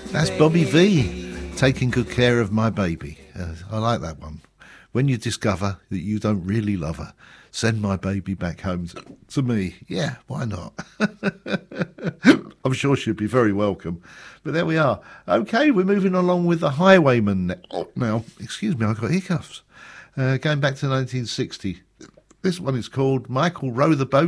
That's Bobby V, taking good care of my baby. I like that one. When you discover that you don't really love her, send my baby back home to me. Yeah, why not? I'm sure she'd be very welcome. But there we are. Okay, we're moving along with the Highwaymen now. Excuse me, I've got hiccups. Going back to 1960. This one is called Michael Row the Boat.